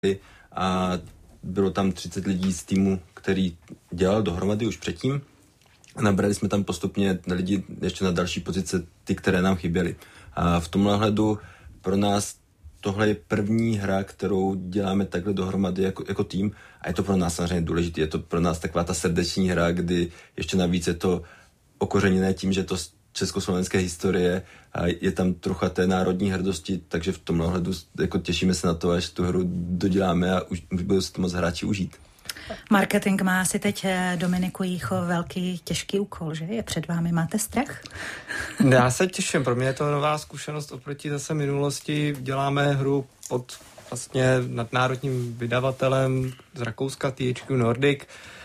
a bylo tam 30 lidí z týmu, který dělal dohromady už předtím. A nabrali jsme tam postupně lidi ještě na další pozice, ty, které nám chyběly. A v tomhle hledu pro nás tohle je první hra, kterou děláme takhle dohromady jako tým a je to pro nás samozřejmě důležité. Je to pro nás taková ta srdeční hra, kdy ještě navíc je to okořeněné tím, že to československé historie a je tam trocha té národní hrdosti, takže v tomhle hledu jako těšíme se na to, až tu hru doděláme a už budou si to moc hráči užít. Marketing má asi teď, Dominiku Jícho, velký, těžký úkol, že? Je před vámi, máte strach? Já se těším, pro mě je to nová zkušenost oproti zase minulosti. Děláme hru pod vlastně nadnárodním vydavatelem z Rakouska, THQ Nordic.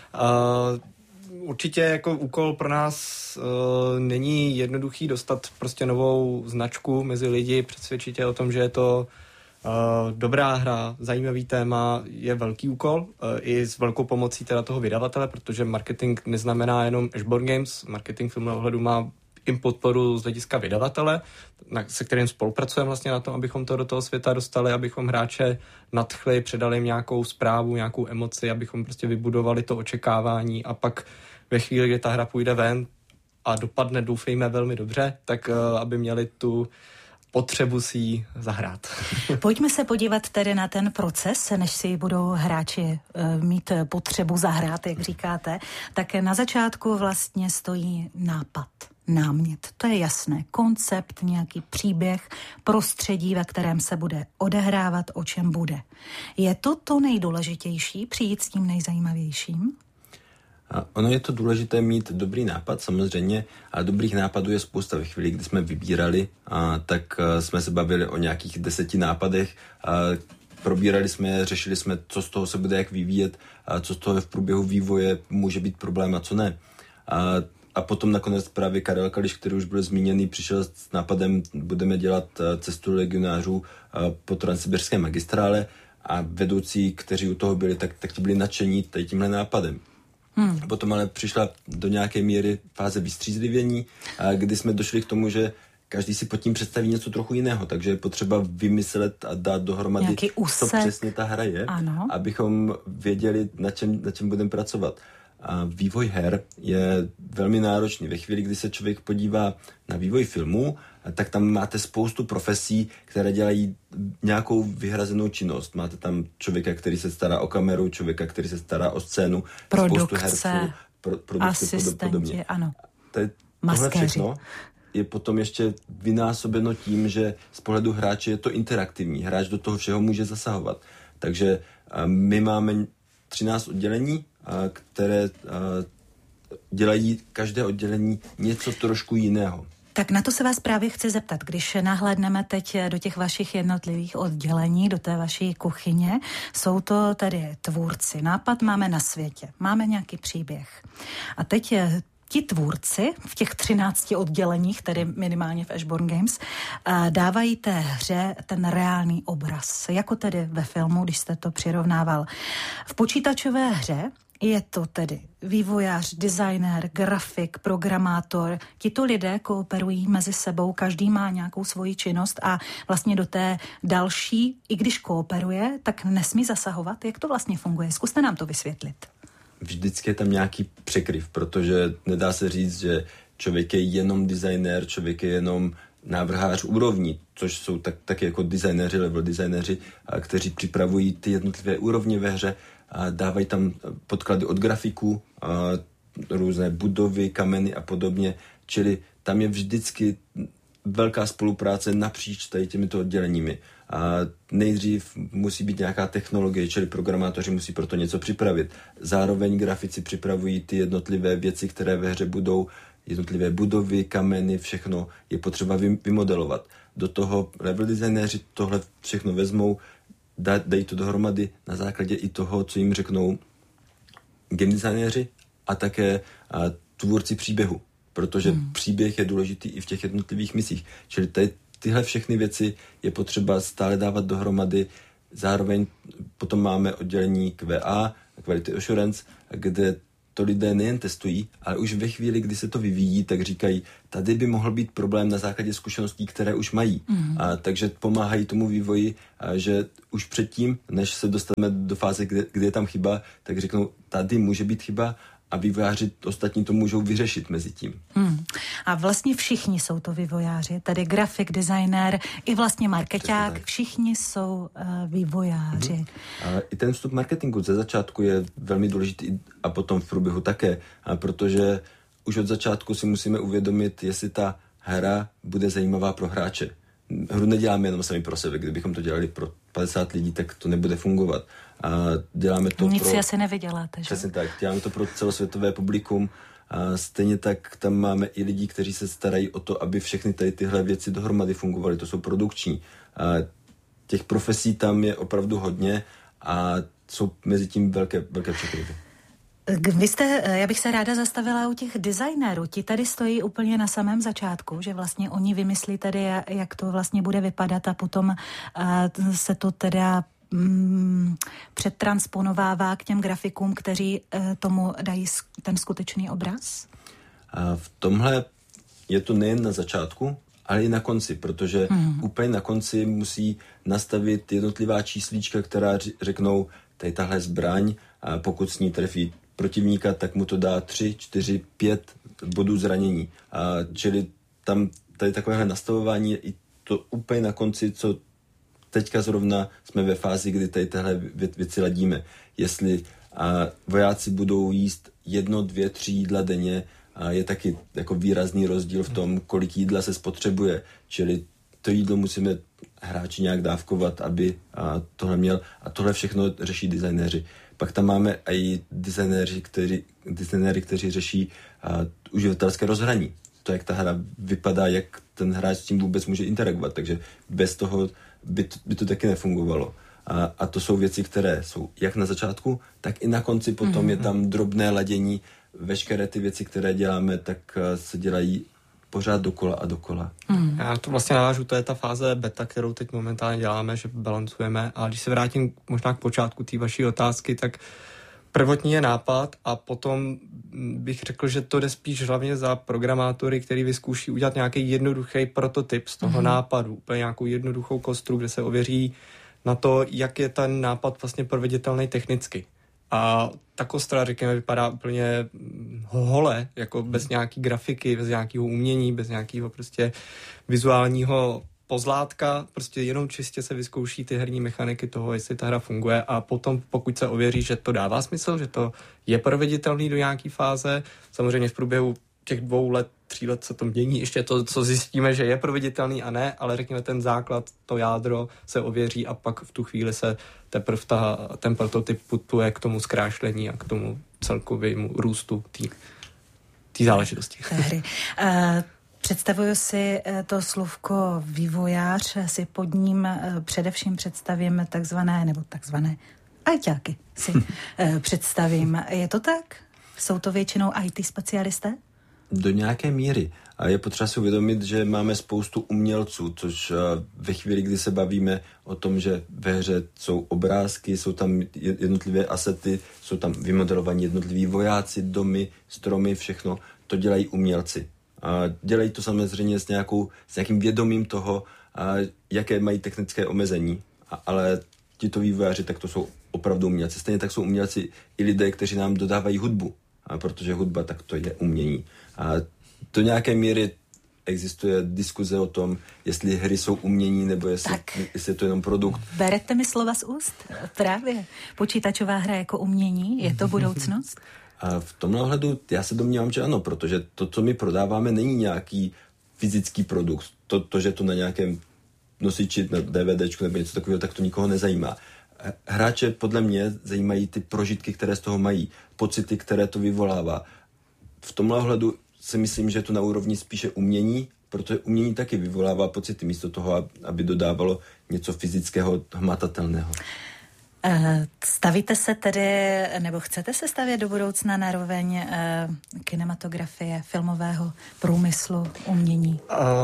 Určitě jako úkol pro nás není jednoduchý dostat prostě novou značku mezi lidi, přesvědčit je o tom, že je to dobrá hra, zajímavý téma, je velký úkol, i s velkou pomocí teda toho vydavatele, protože marketing neznamená jenom Ashborn Games, marketing filmového ohledu má i podporu z hlediska vydavatele, se kterým spolupracujeme vlastně na tom, abychom to do toho světa dostali, abychom hráče nadchli, předali jim nějakou zprávu, nějakou emoci, abychom prostě vybudovali to očekávání a pak ve chvíli, kdy ta hra půjde ven a dopadne, doufejme, velmi dobře, tak aby měli tu potřebu si ji zahrát. Pojďme se podívat tedy na ten proces, než si budou hráči mít potřebu zahrát, jak říkáte. Tak na začátku vlastně stojí nápad, námět. To je jasné. Koncept, nějaký příběh, prostředí, ve kterém se bude odehrávat, o čem bude. Je to nejdůležitější, přijít s tím nejzajímavějším? A ono je to důležité mít dobrý nápad samozřejmě, ale dobrých nápadů je spousta. Ve chvíli, kdy jsme vybírali, tak jsme se bavili o nějakých 10 nápadech, probírali jsme, řešili jsme, co z toho se bude jak vyvíjet, co z toho v průběhu vývoje může být problém a co ne. A potom nakonec právě Karel Kališ, který už byl zmíněný, přišel s nápadem, budeme dělat cestu legionářů po transsibirské magistrále a vedoucí, kteří u toho byli, tak ti byli nadšení tady tímhle nápadem. Potom ale přišla do nějaké míry fáze vystřízlivění, kdy jsme došli k tomu, že každý si pod tím představí něco trochu jiného, takže je potřeba vymyslet a dát dohromady, co přesně ta hra je, ano, abychom věděli, na čem budeme pracovat. A vývoj her je velmi náročný. Ve chvíli, kdy se člověk podívá na vývoj filmu, tak tam máte spoustu profesí, které dělají nějakou vyhrazenou činnost. Máte tam člověka, který se stará o kameru, člověka, který se stará o scénu, spoustu herců, produkce podobně. Ano. Tohle všechno je potom ještě vynásobeno tím, že z pohledu hráče je to interaktivní. Hráč do toho všeho může zasahovat. Takže my máme 13 oddělení, které dělají každé oddělení něco trošku jiného. Tak na to se vás právě chci zeptat, když nahlédneme teď do těch vašich jednotlivých oddělení, do té vaší kuchyně, jsou to tedy tvůrci. Nápad máme na světě, máme nějaký příběh. A teď ti tvůrci v těch 13 odděleních, tedy minimálně v Ashborn Games, dávají té hře ten reálný obraz, jako tedy ve filmu, když jste to přirovnával. V počítačové hře je to tedy vývojář, designér, grafik, programátor. Tito lidé kooperují mezi sebou, každý má nějakou svoji činnost a vlastně do té další, i když kooperuje, tak nesmí zasahovat. Jak to vlastně funguje? Zkuste nám to vysvětlit. Vždycky je tam nějaký překryv, protože nedá se říct, že člověk je jenom designér, člověk je jenom návrhář úrovní, což jsou taky jako designéři, level designéři, kteří připravují ty jednotlivé úrovně ve hře a dávají tam podklady od grafiků, různé budovy, kameny a podobně, čili tam je vždycky velká spolupráce napříč tady těmito odděleními. A nejdřív musí být nějaká technologie, čili programátoři musí proto něco připravit. Zároveň grafici připravují ty jednotlivé věci, které ve hře budou, jednotlivé budovy, kameny, všechno je potřeba vymodelovat. Do toho level designéři tohle všechno vezmou, dají to dohromady na základě i toho, co jim řeknou game designéři a také tvůrci příběhu, protože příběh je důležitý i v těch jednotlivých misích. Čili tyhle všechny věci je potřeba stále dávat dohromady. Zároveň potom máme oddělení QA, Quality Assurance, kde to lidé nejen testují, ale už ve chvíli, kdy se to vyvíjí, tak říkají, tady by mohl být problém na základě zkušeností, které už mají. Takže pomáhají tomu vývoji, že už předtím, než se dostaneme do fáze, kde je tam chyba, tak řeknou, tady může být chyba, a vývojáři ostatní to můžou vyřešit mezi tím. A vlastně všichni jsou to vývojáři, tedy grafik, designér i vlastně markeťák, všichni jsou vývojáři. A i ten vstup marketingu ze začátku je velmi důležitý a potom v průběhu také, protože už od začátku si musíme uvědomit, jestli ta hra bude zajímavá pro hráče. Hru neděláme jenom sami pro sebe, kdybychom to dělali pro 50 lidí, tak to nebude fungovat. A děláme to Nic si asi nevyděláte, že? Přesně tak, děláme to pro celosvětové publikum a stejně tak tam máme i lidi, kteří se starají o to, aby všechny tady tyhle věci dohromady fungovaly, to jsou produkční. A těch profesí tam je opravdu hodně a jsou mezi tím velké překryvy. Já bych se ráda zastavila u těch designérů. Ti tady stojí úplně na samém začátku, že vlastně oni vymyslí tady, jak to vlastně bude vypadat a potom se to teda předtransponovává k těm grafikům, kteří tomu dají ten skutečný obraz? A v tomhle je to nejen na začátku, ale i na konci, protože úplně na konci musí nastavit jednotlivá číslíčka, která řeknou, tady tahle zbraň, a pokud s ní trefí protivníka, tak mu to dá 3, 4, 5 bodů zranění. Čili tam tady takovéhle nastavování je i to úplně na konci, co teďka zrovna jsme ve fázi, kdy tady tyhle věci ladíme. Jestli vojáci budou jíst 1, 2, 3 jídla denně, je taky jako výrazný rozdíl v tom, kolik jídla se spotřebuje. Čili to jídlo musíme hráči nějak dávkovat, aby tohle měl. A tohle všechno řeší designéři. Pak tam máme i designéři, kteří řeší uživatelské rozhraní. To, jak ta hra vypadá, jak ten hráč s tím vůbec může interagovat. Takže bez toho by to taky nefungovalo. A to jsou věci, které jsou jak na začátku, tak i na konci potom je tam drobné ladění. Veškeré ty věci, které děláme, tak se dělají pořád dokola a dokola. Já to vlastně navážu, to je ta fáze beta, kterou teď momentálně děláme, že balancujeme. A když se vrátím možná k počátku té vaší otázky, tak prvotní je nápad a potom bych řekl, že to jde spíš hlavně za programátory, který vyzkouší udělat nějaký jednoduchý prototyp z toho nápadu, úplně nějakou jednoduchou kostru, kde se ověří na to, jak je ten nápad vlastně proveditelný technicky. A ta kostra, řekněme, vypadá úplně hole, jako bez nějaký grafiky, bez nějakého umění, bez nějakého prostě vizuálního pozlátka, prostě jenom čistě se vyzkouší ty herní mechaniky toho, jestli ta hra funguje a potom, pokud se ověří, že to dává smysl, že to je proveditelný do nějaký fáze, samozřejmě v průběhu těch 2 let, 3 let se to mění, ještě to, co zjistíme, že je proveditelný a ne, ale řekněme ten základ, to jádro se ověří a pak v tu chvíli se teprve ten prototyp putuje k tomu zkrášlení a k tomu celkovému růstu té záležitosti. Představuju si to slovko vývojář, si pod ním především představím takzvané ajťáky si představím. Je to tak? Jsou to většinou IT specialisté? Do nějaké míry. A je potřeba si uvědomit, že máme spoustu umělců, což ve chvíli, kdy se bavíme o tom, že ve hře jsou obrázky, jsou tam jednotlivé asety, jsou tam vymodelovaní jednotliví vojáci, domy, stromy, všechno, to dělají umělci. A dělají to samozřejmě s nějakým vědomím toho, jaké mají technické omezení, ale tito vývojáři, tak to jsou opravdu umělci. Stejně tak jsou umělci i lidé, kteří nám dodávají hudbu, protože hudba, tak to je umění. A do nějaké míry existuje diskuze o tom, jestli hry jsou umění, nebo jestli je to jenom produkt. Berete mi slova z úst? Právě. Počítačová hra jako umění, je to budoucnout? A v tomhle ohledu já se domnívám, že ano, protože to, co my prodáváme, není nějaký fyzický produkt. To, že to na nějakém nosiči, na DVDčku nebo něco takového, tak to nikoho nezajímá. Hráče podle mě zajímají ty prožitky, které z toho mají, pocity, které to vyvolává. V tomhle ohledu si myslím, že je to na úrovni spíše umění, protože umění taky vyvolává pocity místo toho, aby dodávalo něco fyzického, hmatatelného. Stavíte se tedy, nebo chcete se stavět do budoucna na roveň kinematografie, filmového průmyslu, umění?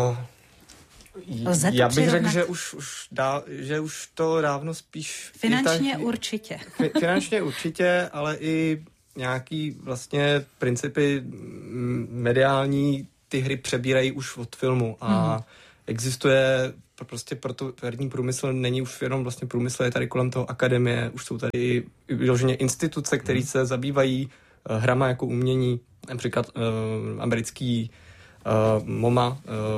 Já bych řekl, že už to dávno spíš... Finančně určitě. Finančně určitě, ale i nějaký vlastně principy mediální ty hry přebírají už od filmu a existuje prostě proto herní průmysl není už jenom vlastně průmysl, je tady kolem toho akademie, už jsou tady vyloženě instituce, které se zabývají hrama jako umění, například americký MoMA,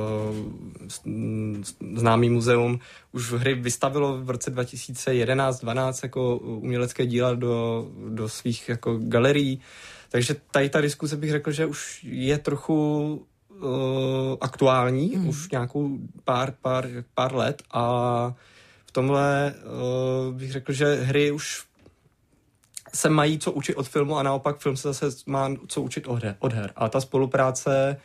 známý muzeum, už hry vystavilo v roce 2011-12 jako umělecké díla do svých jako galerií. Takže tady ta diskuse bych řekl, že už je trochu aktuální, už nějakou pár let a v tomhle bych řekl, že hry už se mají co učit od filmu a naopak film se zase má co učit od her. A ta spolupráce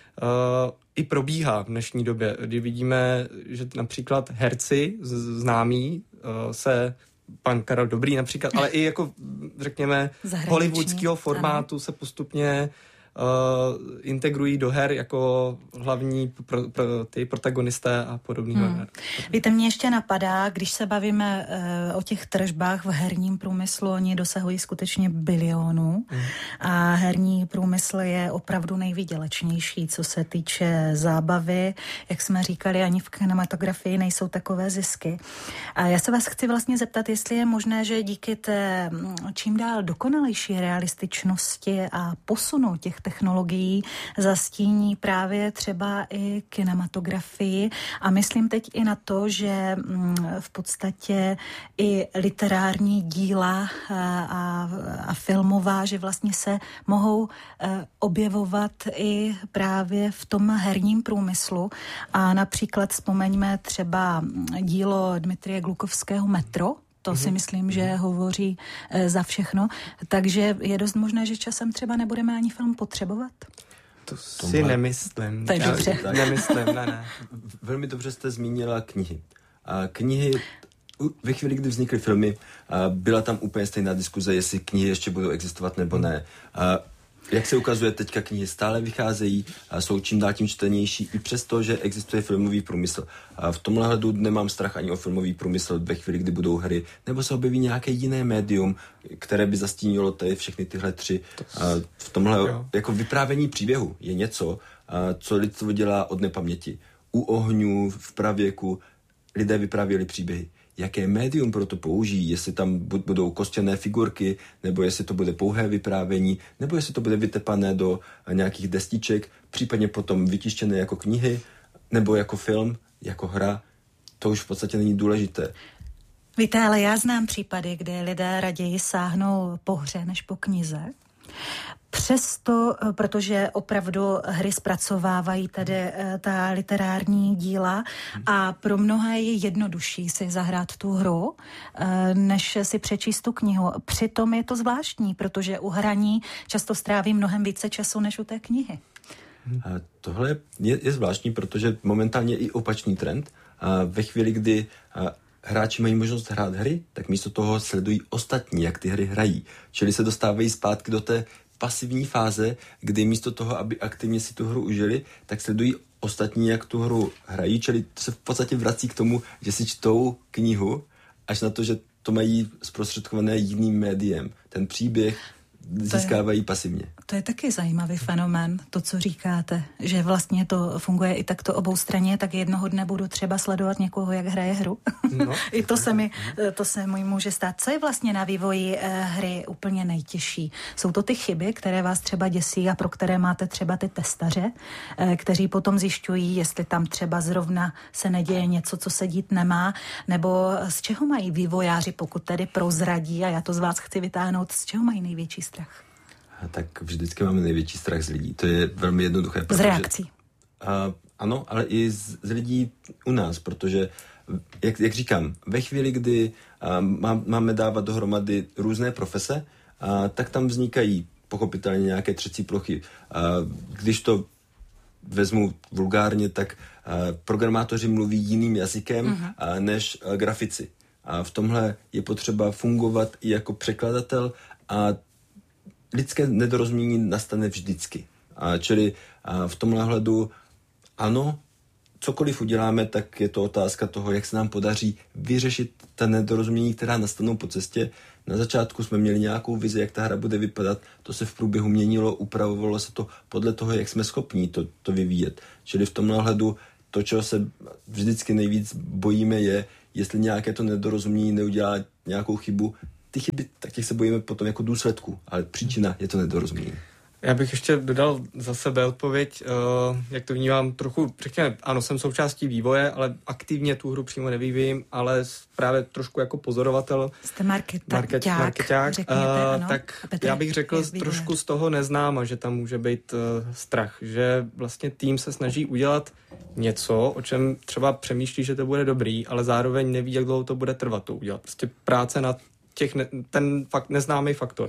i probíhá v dnešní době, kdy vidíme, že například herci známí se pan Karel Dobrý například, ale i jako řekněme hollywoodského formátu se postupně integrují do her jako hlavní ty protagonisté a podobný. Víte, mě ještě napadá, když se bavíme o těch tržbách v herním průmyslu, oni dosahují skutečně bilionů a herní průmysl je opravdu nejvýdělečnější, co se týče zábavy. Jak jsme říkali, ani v kinematografii nejsou takové zisky. A já se vás chci vlastně zeptat, jestli je možné, že díky té čím dál dokonalejší realističnosti a posunu těch technologií zastíní právě třeba i kinematografii a myslím teď i na to, že v podstatě i literární díla a filmová, že vlastně se mohou objevovat i právě v tom herním průmyslu a například vzpomeňme třeba dílo Dmitrije Glukovského Metro. To si myslím, že hovoří za všechno. Takže je dost možné, že časem třeba nebudeme ani film potřebovat? To si nemyslím. To je dobře. Nemyslím, ne. Velmi dobře jste zmínila knihy. A knihy, ve chvíli, kdy vznikly filmy, byla tam úplně stejná diskuze, jestli knihy ještě budou existovat nebo ne. Jak se ukazuje, teďka knihy stále vycházejí a jsou čím dál tím čtenější, i přesto, že existuje filmový průmysl. A v tomhle hledu nemám strach ani o filmový průmysl ve chvíli, kdy budou hry, nebo se objeví nějaké jiné médium, které by zastínilo tady všechny tyhle tři. V tomhle jako vyprávění příběhu je něco, co lidstvo dělá od nepaměti. U ohňů, v pravěku lidé vyprávěli příběhy. Jaké médium pro to použijí, jestli tam budou kostěné figurky, nebo jestli to bude pouhé vyprávění, nebo jestli to bude vytepané do nějakých destiček, případně potom vytištěné jako knihy, nebo jako film, jako hra, to už v podstatě není důležité. Víte, ale já znám případy, kdy lidé raději sáhnou po hře než po knize. Přesto, protože opravdu hry zpracovávají tady ta literární díla a pro mnohé je jednodušší si zahrát tu hru, než si přečíst tu knihu. Přitom je to zvláštní, protože u hraní často stráví mnohem více času než u té knihy. Tohle je zvláštní, protože momentálně je i opačný trend. Ve chvíli, kdy hráči mají možnost hrát hry, tak místo toho sledují ostatní, jak ty hry hrají. Čili se dostávají zpátky do té pasivní fáze, kdy místo toho, aby aktivně si tu hru užili, tak sledují ostatní, jak tu hru hrají, čili se v podstatě vrací k tomu, že si čtou knihu, až na to, že to mají zprostředkované jiným médiem. Ten příběh získávají pasivně. To je taky zajímavý fenomén, to, co říkáte, že vlastně to funguje i takto oboustranně, tak jednoho dne budu třeba sledovat někoho, jak hraje hru. No. I to se mi může stát. Co je vlastně na vývoji hry úplně nejtěžší? Jsou to ty chyby, které vás třeba děsí a pro které máte třeba ty testaře, kteří potom zjišťují, jestli tam třeba zrovna se neděje něco, co se dít nemá, nebo z čeho mají vývojáři, pokud tedy prozradí, a já to z vás chci vytáhnout, z čeho mají největší strach? Tak vždycky máme největší strach z lidí. To je velmi jednoduché. Z reakcí. Ano, ale i z lidí u nás, protože, jak říkám, ve chvíli, kdy máme dávat dohromady různé profese, tak tam vznikají pochopitelně nějaké třecí plochy. Když to vezmu vulgárně, tak programátoři mluví jiným jazykem než grafici. A v tomhle je potřeba fungovat i jako překladatel a lidské nedorozumění nastane vždycky. Čili v tomhle hledu ano, cokoliv uděláme, tak je to otázka toho, jak se nám podaří vyřešit ta nedorozumění, která nastanou po cestě. Na začátku jsme měli nějakou vizi, jak ta hra bude vypadat, to se v průběhu měnilo, upravovalo se to podle toho, jak jsme schopní to vyvíjet. Čili v tom ohledu to, čeho se vždycky nejvíc bojíme, je, jestli nějaké to nedorozumění neudělá nějakou chybu. Ty chyby, tak těch se bojíme potom jako důsledku, ale příčina je to nedorozumění. Já bych ještě dodal za sebe odpověď, jak to vnímám trochu, řekněme, ano, jsem součástí vývoje, ale aktivně tu hru přímo nevyvíjím, ale právě trošku jako pozorovatel. Jste markeťák, řekněte, ano. Tak já bych řekl trošku z toho neznáma, že tam může být strach, že vlastně tým se snaží udělat něco, o čem třeba přemýšlí, že to bude dobrý, ale zároveň neví, jak dlouho to bude trvat to udělat. Prostě práce na ten fakt neznámý faktor.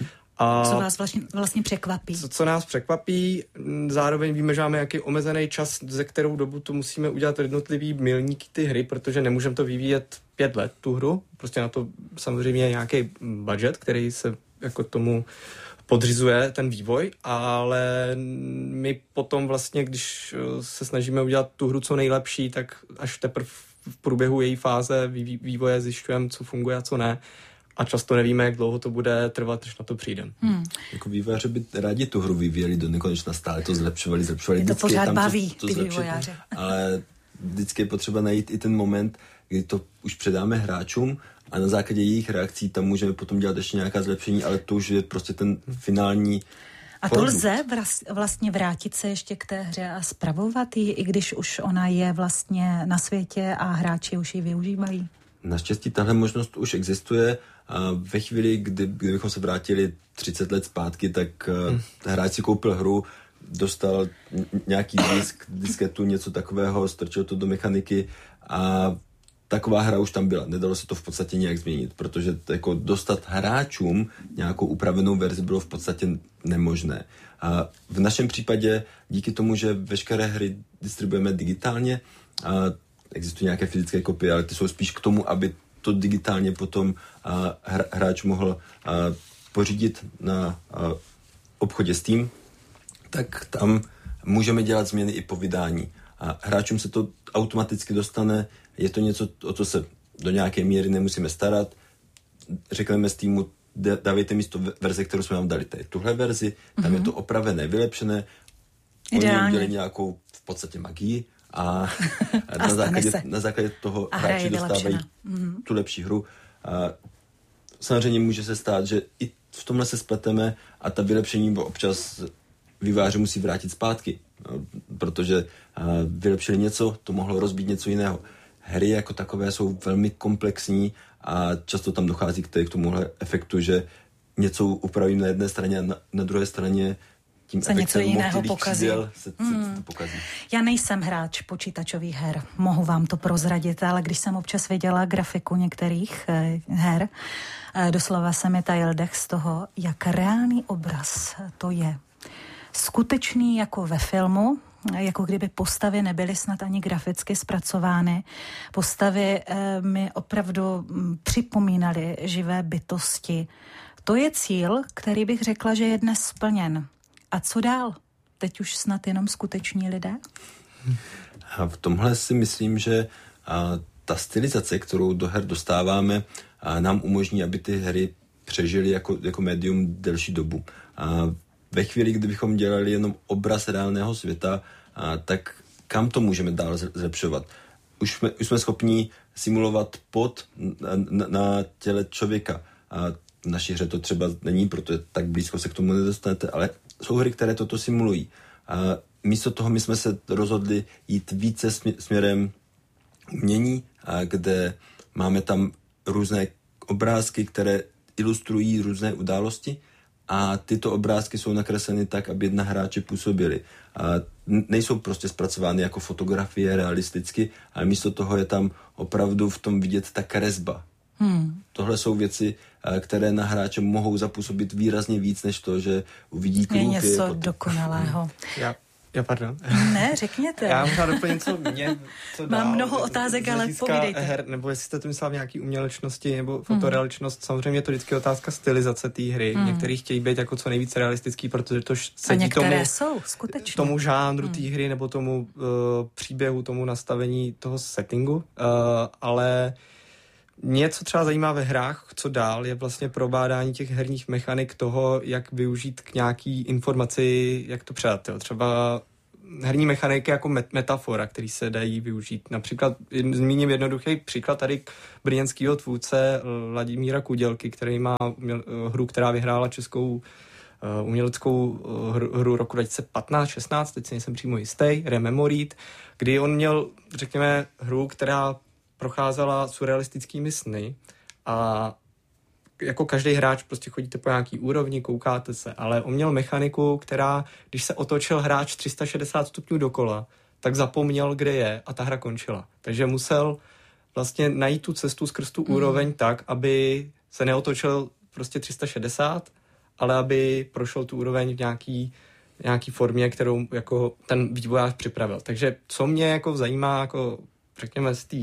A co vás vlastně překvapí? Co nás překvapí, zároveň víme, že máme nějaký omezený čas, ze kterou dobu to musíme udělat jednotlivý milníky ty hry, protože nemůžeme to vyvíjet 5 let, tu hru. Prostě na to samozřejmě je nějaký budget, který se jako tomu podřizuje ten vývoj, ale my potom vlastně, když se snažíme udělat tu hru co nejlepší, tak až teprve v průběhu její fáze vývoje zjišťujeme, co funguje a co ne. A často nevíme, jak dlouho to bude trvat, než na to přijdeme. Jako vývojáři by rádi tu hru vyvíjeli do nekonečna, stále to zlepšovali. Je to pořád baví, ty vývojáře. Ale vždycky je potřeba najít i ten moment, kdy to už předáme hráčům a na základě jejich reakcí tam můžeme potom dělat ještě nějaká zlepšení, ale to už je prostě ten finální A to lze vlastně vrátit se ještě k té hře a spravovat ji, i když už ona je vlastně na světě a hráči už ji využívají? Naštěstí tahle možnost už existuje. A ve chvíli, kdybychom se vrátili 30 let zpátky, tak hráč si koupil hru, dostal nějaký disketu, něco takového, strčil to do mechaniky a taková hra už tam byla. Nedalo se to v podstatě nějak změnit, protože jako dostat hráčům nějakou upravenou verzi bylo v podstatě nemožné. A v našem případě, díky tomu, že veškeré hry distribuujeme digitálně, existují nějaké fyzické kopie, ale ty jsou spíš k tomu, aby to digitálně potom hráč mohl pořídit na obchodě Steam, tak tam můžeme dělat změny i po vydání. A hráčům se to automaticky dostane, je to něco, o co se do nějaké míry nemusíme starat. Řekneme Steamu, dávejte místo verze, kterou jsme vám dali tady tuhle verzi, tam je to opravené, vylepšené, oni udělali nějakou v podstatě magii, a na základě toho hráči dostávají tu lepší hru. A samozřejmě může se stát, že i v tomhle se spleteme a ta vylepšení občas vývojáři musí vrátit zpátky, protože vylepšili něco, to mohlo rozbít něco jiného. Hry jako takové jsou velmi komplexní a často tam dochází k tomuhle efektu, že něco upravím na jedné straně a na druhé straně tím se něco jiného pokazí. Se pokazí. Já nejsem hráč počítačových her, mohu vám to prozradit, ale když jsem občas viděla grafiku některých her, doslova se mi tajil dech z toho, jak reálný obraz to je. Skutečný jako ve filmu, jako kdyby postavy nebyly snad ani graficky zpracovány. Postavy mi opravdu připomínaly živé bytosti. To je cíl, který bych řekla, že je dnes splněn. A co dál? Teď už snad jenom skuteční lidé? A v tomhle si myslím, že ta stylizace, kterou do her dostáváme, nám umožní, aby ty hry přežily jako médium delší dobu. A ve chvíli, kdybychom dělali jenom obraz reálného světa, tak kam to můžeme dál zlepšovat? Už jsme schopni simulovat pot na těle člověka. A v naší hře to třeba není, protože tak blízko se k tomu nedostanete, ale jsou hry, které toto simulují. A místo toho my jsme se rozhodli jít více směrem umění, kde máme tam různé obrázky, které ilustrují různé události a tyto obrázky jsou nakresleny tak, aby na hráče působily. A nejsou prostě zpracovány jako fotografie realisticky, ale místo toho je tam opravdu v tom vidět ta kresba. Tohle jsou věci, které na hráče mohou zapůsobit výrazně víc, než to, že uvidí krůky. Je něco dokonalého. Pardon. Ne, řekněte. Já možná doplním, co Mám mnoho otázek, ale povídejte. Her, nebo jestli jste to myslela v nějaký umělečnosti nebo fotorealičnost, samozřejmě je to vždycky otázka stylizace té hry. Některý chtějí být jako co nejvíc realistický, protože to sedí tomu žánru té hry nebo tomu příběhu, tomu nastavení toho settingu, ale mě, co třeba zajímá ve hrách, co dál, je vlastně probádání těch herních mechanik toho, jak využít k nějaký informaci, jak to předat. Jo. Třeba herní mechaniky jako metafora, který se dají využít. Například zmíním jednoduchý příklad tady brněnského tvůrce Vladimíra Kudělky, který má hru, která vyhrála českou uměleckou hru roku 2015-16, teď si nejsem přímo jistý, Rememorit, kdy on měl, řekněme, hru, která procházela surrealistickými sny a jako každý hráč prostě chodíte po nějaký úrovni, koukáte se, ale on měl mechaniku, která, když se otočil hráč 360 stupňů dokola, tak zapomněl, kde je a ta hra končila. Takže musel vlastně najít tu cestu skrz tu úroveň tak, aby se neotočil prostě 360, ale aby prošel tu úroveň v nějaký formě, kterou jako ten vývojář připravil. Takže co mě jako zajímá, jako řekněme z té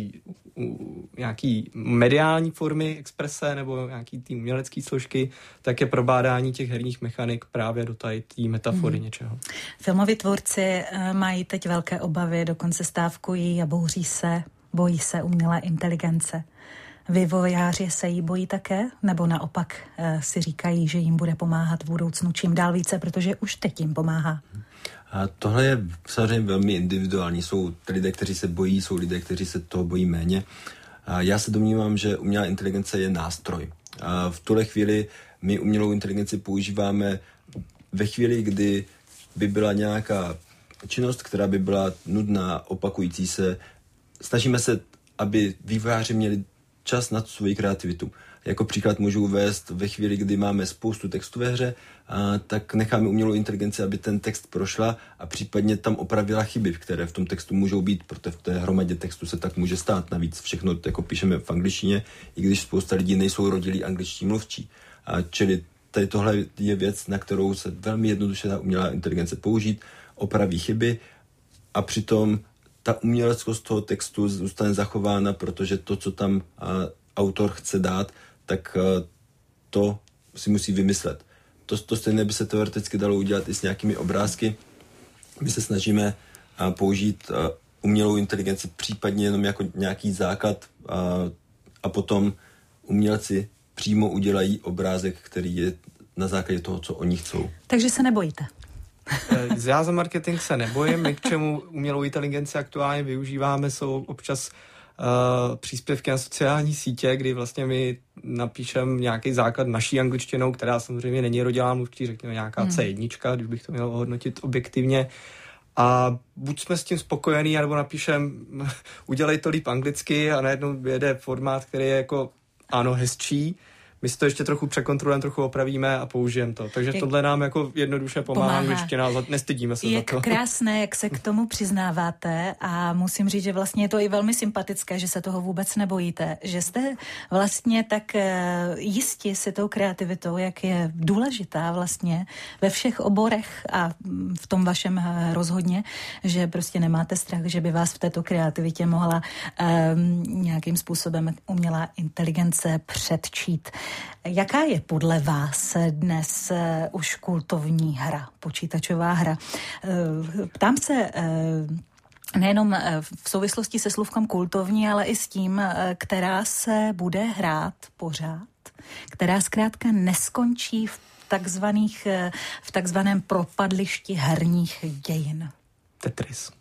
nějaký mediální formy exprese nebo nějaký té umělecké složky, tak je probádání těch herních mechanik právě do té metafory něčeho. Filmoví tvůrci mají teď velké obavy, dokonce stávkují a bojí se umělé inteligence. Vývojáři se jí bojí také, nebo naopak si říkají, že jim bude pomáhat v budoucnu čím dál více, protože už teď jim pomáhá? A tohle je samozřejmě velmi individuální. Jsou lidé, kteří se bojí, jsou lidé, kteří se toho bojí méně. A já se domnívám, že umělá inteligence je nástroj. A v tuhle chvíli my umělou inteligenci používáme ve chvíli, kdy by byla nějaká činnost, která by byla nudná, opakující se. Snažíme se, aby vývojáři měli čas na svoji kreativitu. Jako příklad můžu uvést ve chvíli, kdy máme spoustu textu ve hře, tak necháme umělou inteligenci, aby ten text prošla a případně tam opravila chyby, které v tom textu můžou být, protože v té hromadě textu se tak může stát. Navíc všechno jako píšeme v angličtině, i když spousta lidí nejsou rodilí angličtí mluvčí. Čili tady tohle je věc, na kterou se velmi jednoduše dá umělá inteligence použít, opraví chyby a přitom ta uměleckost toho textu zůstane zachována, protože to, co tam autor chce dát, tak to si musí vymyslet. To stejné by se teoreticky dalo udělat i s nějakými obrázky. My se snažíme použít umělou inteligenci případně jenom jako nějaký základ a potom umělci přímo udělají obrázek, který je na základě toho, co oni chcou. Takže se nebojíte? Já za marketing se nebojím. My k čemu umělou inteligenci aktuálně využíváme, jsou občas příspěvky na sociální sítě, kdy vlastně my napíšeme nějaký základ naší angličtinou, která samozřejmě není rodilá mluvčí, řekněme nějaká C1, když bych to měl hodnotit objektivně. A buď jsme s tím spokojení, nebo napíšem udělej to líp anglicky a najednou jede formát, který je jako ano, hezčí. My si to ještě trochu překontrolujeme, trochu opravíme a použijeme to. Takže tohle nám jako jednoduše pomáhá angličtina, nestydíme se za to. Je krásné, jak se k tomu přiznáváte a musím říct, že vlastně je to i velmi sympatické, že se toho vůbec nebojíte, že jste vlastně tak jistí si tou kreativitou, jak je důležitá vlastně ve všech oborech a v tom vašem rozhodně, že prostě nemáte strach, že by vás v této kreativitě mohla nějakým způsobem umělá inteligence předčít. Jaká je podle vás dnes už kultovní hra, počítačová hra? Ptám se nejenom v souvislosti se slůvkem kultovní, ale i s tím, která se bude hrát pořád, která zkrátka neskončí v takzvaném propadlišti herních dějin. Tetris.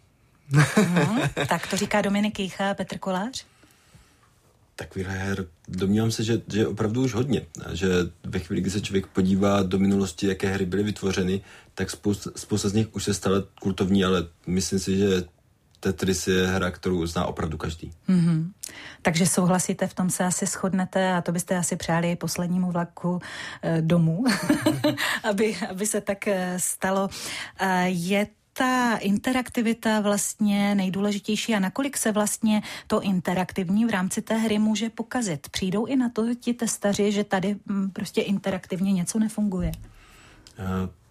Tak to říká Dominik Jejcha a Petr Kolář? Takovýhle her, domnívám se, že je opravdu už hodně. Že ve chvíli, kdy se člověk podívá do minulosti, jaké hry byly vytvořeny, tak spousta z nich už se stala kultovní, ale myslím si, že Tetris je hra, kterou zná opravdu každý. Mm-hmm. Takže souhlasíte, v tom se asi shodnete a to byste asi přáli poslednímu vlaku domů, aby se tak stalo. Je ta interaktivita vlastně nejdůležitější a nakolik se vlastně to interaktivní v rámci té hry může pokazit? Přijdou i na to ti testaři, že tady prostě interaktivně něco nefunguje?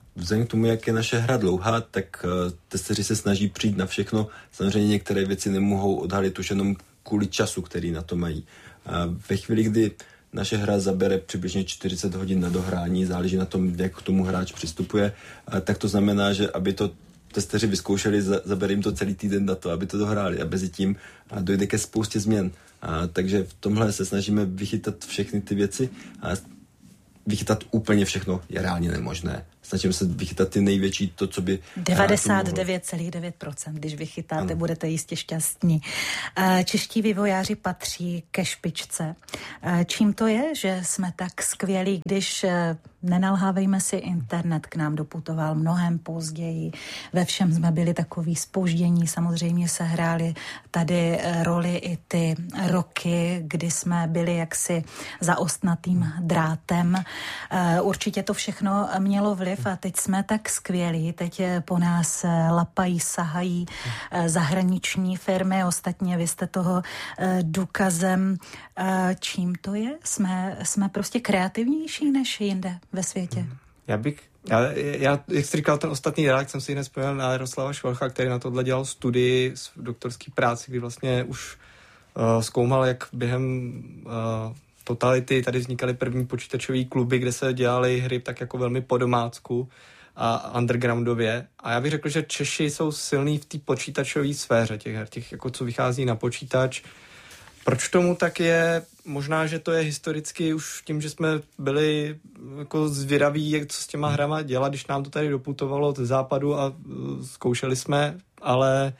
vzhledem k tomu, jak je naše hra dlouhá, tak testeři se snaží přijít na všechno. Samozřejmě některé věci nemohou odhalit už jenom kvůli času, který na to mají. Ve chvíli, kdy naše hra zabere přibližně 40 hodin na dohrání, záleží na tom, jak k tomu hráč přistupuje, tak to znamená, že aby to testeři vyzkoušeli, zabere jim to celý týden na to, aby to dohráli a mezi tím dojde ke spoustě změn. Takže v tomhle se snažíme vychytat všechny ty věci a vychytat úplně všechno je reálně nemožné. Snažíme se vychytat ty největší, to, co by... 99,9%, když vychytáte, ano. Budete jistě šťastní. Čeští vývojáři patří ke špičce. Čím to je, že jsme tak skvělí, když nenalhávejme si, internet k nám doputoval mnohem později. Ve všem jsme byli takový zpoždění. Samozřejmě se hrály tady roli i ty roky, kdy jsme byli jaksi za ostnatým drátem. Určitě to všechno mělo vliv a teď jsme tak skvělí. Teď po nás lapají, sahají zahraniční firmy. Ostatně vy jste toho důkazem. Čím to je? Jsme prostě kreativnější než jinde ve světě. Já jak jsi říkal ten ostatní drák, jsem si hned vzpomněl na Jaroslava Švalcha, který na tohle dělal studii v doktorský práci, kdy vlastně už zkoumal, jak během totality tady vznikaly první počítačové kluby, kde se dělaly hry tak jako velmi po domácku a undergroundově. A já bych řekl, že Češi jsou silní v té počítačové sféře těch her, těch jako co vychází na počítač. Proč tomu tak je? Možná, že to je historicky už tím, že jsme byli jako zvědaví, jak co s těma hrama dělat, když nám to tady doputovalo od západu a zkoušeli jsme, ale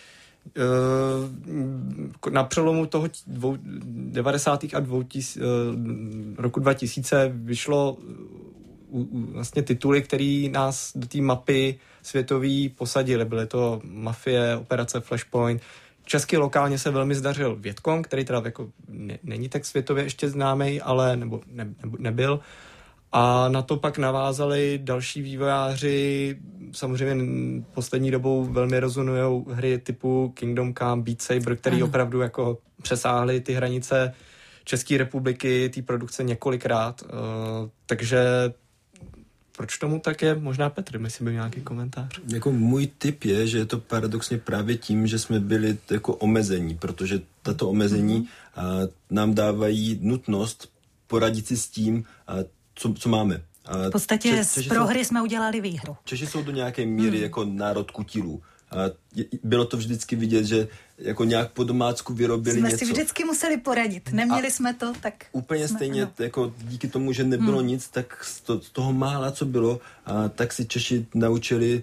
na přelomu toho 90. a roku 2000 vyšlo vlastně tituly, které nás do té mapy světový posadily. Byly to Mafie, Operace Flashpoint. Česky lokálně se velmi zdařil Vietcong, který teda jako není tak světově ještě známý, ale nebo nebyl. A na to pak navázali další vývojáři. Samozřejmě poslední dobou velmi rezonujou hry typu Kingdom Come, Beat Saber, který opravdu jako přesáhly ty hranice České republiky, té produkce několikrát. Takže proč tomu tak je? Možná Petr, jestli byl nějaký komentář. Jako můj tip je, že je to paradoxně právě tím, že jsme byli jako omezení, protože tato omezení nám dávají nutnost poradit si s tím, co máme. V podstatě z prohry jsme udělali výhru. Češi jsou do nějaké míry jako národ kutilů. Bylo to vždycky vidět, že jako nějak po domácku vyrobili něco. Jsme si vždycky museli poradit. Neměli jsme to, tak... Úplně stejně, jako díky tomu, že nebylo nic, tak z toho mála, co bylo, tak si Češi naučili,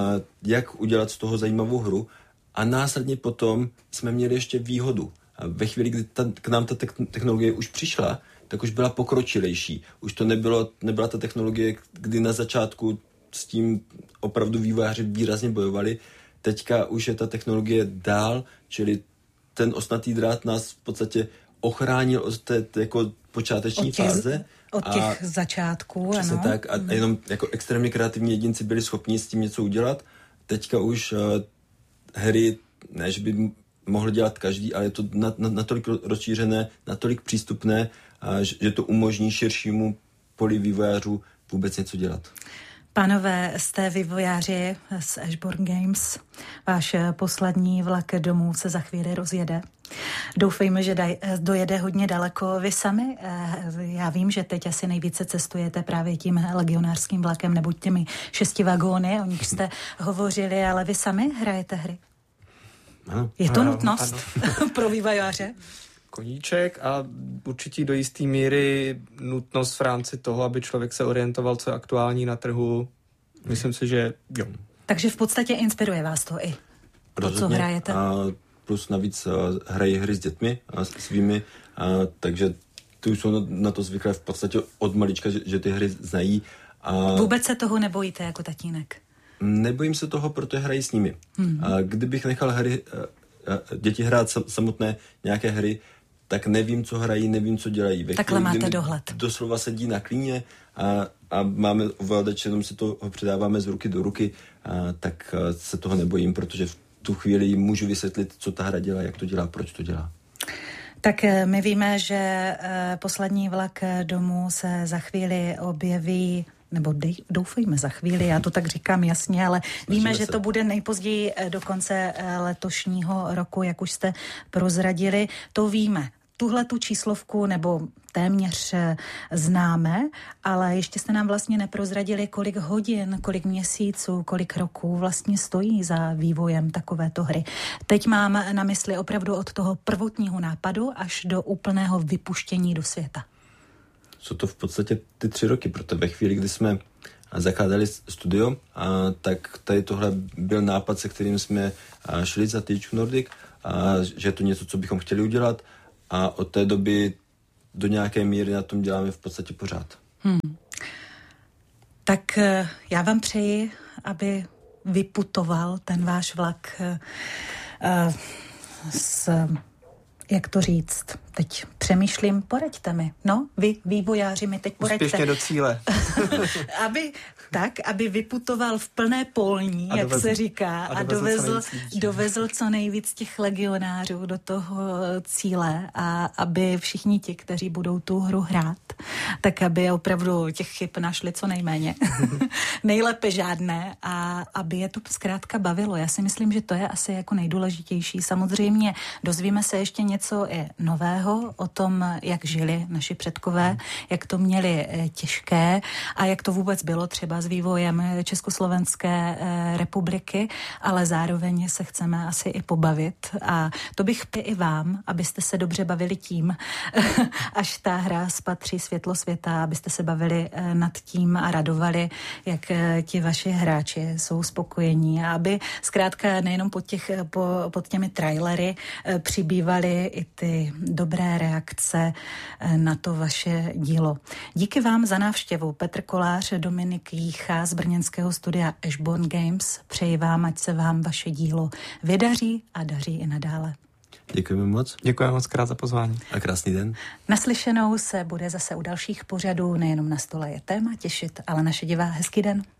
jak udělat z toho zajímavou hru. A následně potom jsme měli ještě výhodu. Ve chvíli, kdy k nám ta technologie už přišla, tak už byla pokročilejší. Už to nebyla ta technologie, kdy na začátku s tím opravdu vývojáři výrazně bojovali. Teďka už je ta technologie dál, čili ten ostnatý drát nás v podstatě ochránil od té jako počáteční fáze. Od těch začátků, přesně ano. Tak. A jenom jako extrémně kreativní jedinci byli schopni s tím něco udělat. Teďka už hry, ne, že by mohl dělat každý, ale je to natolik rozšířené, natolik přístupné, že to umožní širšímu poli vývojářů vůbec něco dělat. Pánové, jste vývojáři z Ashborn Games. Váš poslední vlak domů se za chvíli rozjede. Doufejme, že dojede hodně daleko. Vy sami, já vím, že teď asi nejvíce cestujete právě tím legionářským vlakem nebo těmi 6 vagóny, o nich jste hovořili, ale vy sami hrajete hry. Je to nutnost pro vývojáře? Koníček a určitě do jisté míry nutnost v rámci toho, aby člověk se orientoval, co je aktuální na trhu. Myslím si, že jo. Takže v podstatě inspiruje vás to i to, co hrajete. A plus navíc hrají hry s dětmi svými, takže ty už jsou na to zvyklé v podstatě od malička, že ty hry znají. Vůbec se toho nebojíte jako tatínek? Nebojím se toho, protože hrají s nimi. Kdybych nechal děti hrát samotné nějaké hry, tak nevím, co hrají, nevím, co dělají. Takhle máte dohled. Doslova sedí na klíně a máme ovladač, jenom si to předáváme z ruky do ruky, tak se toho nebojím, protože v tu chvíli jim můžu vysvětlit, co ta hra dělá, jak to dělá, proč to dělá. Tak my víme, že poslední vlak domů se za chvíli objeví nebo doufejme za chvíli, já to tak říkám jasně, ale víme, že to bude nejpozději do konce letošního roku, jak už jste prozradili, to víme. Tuhle tu číslovku nebo téměř známe, ale ještě jste nám vlastně neprozradili, kolik hodin, kolik měsíců, kolik roků vlastně stojí za vývojem takovéto hry. Teď mám na mysli opravdu od toho prvotního nápadu až do úplného vypuštění do světa. Jsou to v podstatě ty 3 roky, protože ve chvíli, kdy jsme zakládali studio, tak tady tohle byl nápad, se kterým jsme šli za THQ Nordic, že je to něco, co bychom chtěli udělat, a od té doby do nějaké míry na tom děláme v podstatě pořád. Tak já vám přeji, aby vyputoval ten váš vlak jak to říct, teď přemýšlím, poraďte mi. No, vy, vývojáři, mi teď poraďte. Úspěšně do cíle. aby vyputoval v plné polní, jak se říká, a dovezl co nejvíc těch legionářů do toho cíle, a aby všichni ti, kteří budou tu hru hrát, tak aby opravdu těch chyb našli co nejméně. Nejlépe žádné, a aby je to zkrátka bavilo. Já si myslím, že to je asi jako nejdůležitější. Samozřejmě dozvíme se ještě něco i nového o tom, jak žili naši předkové, jak to měli těžké a jak to vůbec bylo třeba s vývojem Československé republiky, ale zároveň se chceme asi i pobavit, a to bych i vám, abyste se dobře bavili tím, až ta hra spatří světlo světa, abyste se bavili nad tím a radovali, jak ti vaši hráči jsou spokojení, a aby zkrátka nejenom pod těmi trailery přibývaly i ty dobré reakce na to vaše dílo. Díky vám za návštěvu. Petr Kolář, Dominik Jícha z brněnského studia Ashbourne Games. Přeji vám, ať se vám vaše dílo vydaří a daří i nadále. Děkujeme moc. Děkujeme moc krát za pozvání. A krásný den. Naslyšenou se bude zase u dalších pořadů. Nejenom Na stole je téma těšit, ale naše divá. Hezký den.